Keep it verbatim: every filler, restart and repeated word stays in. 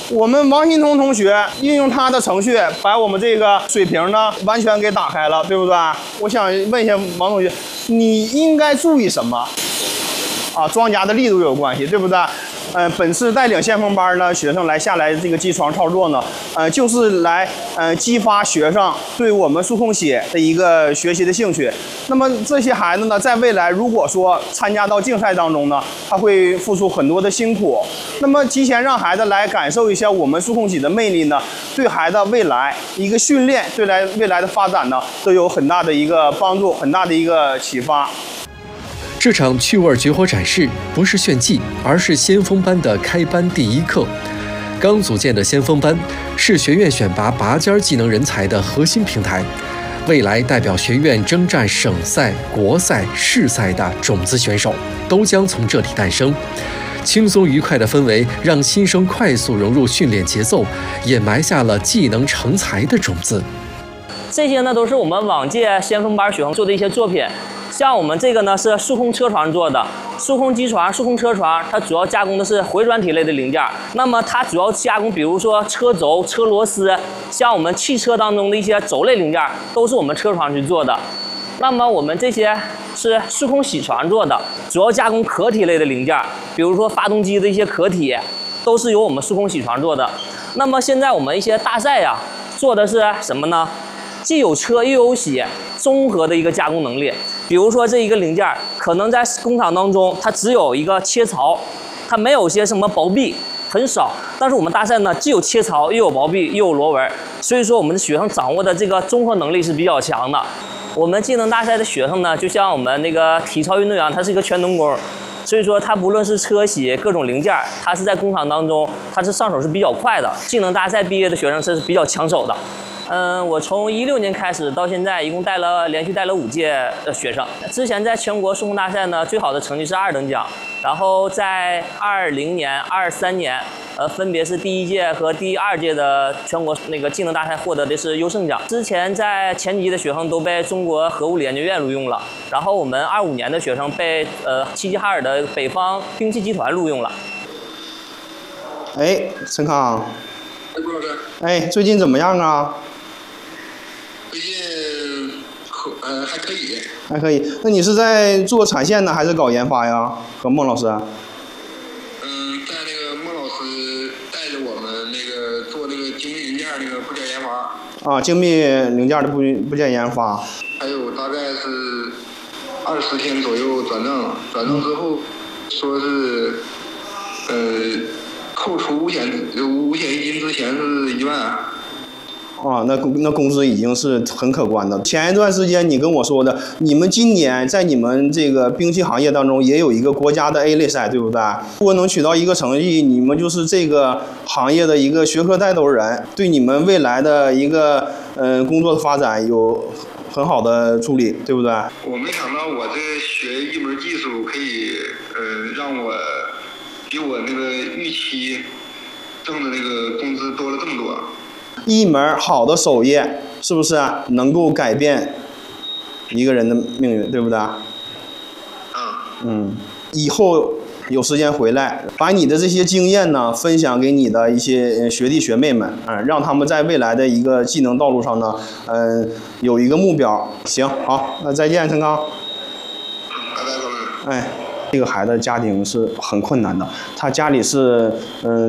我们王新彤同学运用他的程序，把我们这个水平呢完全给打开了，对不对？我想问一下王同学，你应该注意什么？啊，庄家的力度有关系，对不对？呃，本次带领先锋班呢学生来下来这个机床操作呢，呃，就是来呃激发学生对我们数控写的一个学习的兴趣。那么这些孩子呢，在未来如果说参加到竞赛当中呢，他会付出很多的辛苦。那么提前让孩子来感受一下我们数控写的魅力呢，对孩子未来一个训练，对来未来的发展呢，都有很大的一个帮助，很大的一个启发。 这场趣味绝活展示不是炫技，而是先锋班的开班第一课。刚组建的先锋班是学院选拔拔尖技能人才的核心平台，未来代表学院征战省赛、国赛、市赛的种子选手都将从这里诞生。轻松愉快的氛围让新生快速融入训练节奏，也埋下了技能成才的种子。 这些呢都是我们往届先锋班学生做的一些作品。像我们这个呢是数控车床做的，数控机床、数控车床，它主要加工的是回转体类的零件。那么它主要加工，比如说车轴、车螺丝，像我们汽车当中的一些轴类零件，都是我们车床去做的。那么我们这些是数控铣床做的，主要加工壳体类的零件，比如说发动机的一些壳体，都是由我们数控铣床做的。那么现在我们一些大赛呀，做的是什么呢？既有车又有铣，综合的一个加工能力。比如说这一个零件，可能在工厂当中它只有一个切槽，它没有些什么薄壁，很少。但是我们大赛呢，既有切槽，又有薄壁，又有螺纹，所以说我们的学生掌握的这个综合能力是比较强的。我们技能大赛的学生呢，就像我们那个体操运动员，他是一个全能工。所以说，他不论是车铣各种零件，他是在工厂当中，他是上手是比较快的。技能大赛毕业的学生是比较抢手的。嗯，我从一六年开始到现在，一共带了连续带了五届的学生。之前在全国数控大赛呢，最好的成绩是二等奖。然后在二零年、二三年，呃，分别是第一届和第二届的全国那个技能大赛获得的是优胜奖。之前在前级的学生都被中国核物理研究院录用了，然后我们二五年的学生被呃齐齐哈尔的北方兵器集团录用了。 哎，陈康。 哎，郭老师。 哎，最近怎么样啊？ 最近可呃还可以， 还可以。那你是在做产线呢，还是搞研发呀？和孟老师？ 嗯，在那个孟老师带着我们那个做那个精密零件那个部件研发。 啊，精密零件的部部件研发。 还有大概是二十天左右转正，转正之后说是呃扣除五险五险一金之前是一万。 啊，那那工资已经是很可观的。前一段时间你跟我说的，你们今年在你们这个兵器行业当中也有一个国家的 A 类赛，对不对？如果能取到一个成绩，你们就是这个行业的一个学科带头人，对你们未来的一个呃工作的发展有很好的助力，对不对？ 我没想到我这学一门技术可以呃让我比我那个预期挣的那个工资多了这么多。 一门好的手艺是不是能够改变一个人的命运，对不对？嗯，以后有时间回来，把你的这些经验呢分享给你的一些学弟学妹们，啊、嗯，让他们在未来的一个技能道路上呢，嗯，有一个目标。行，好，那再见，陈刚。 拜拜，哥们。 哎，这个孩子家庭是很困难的，他家里是嗯。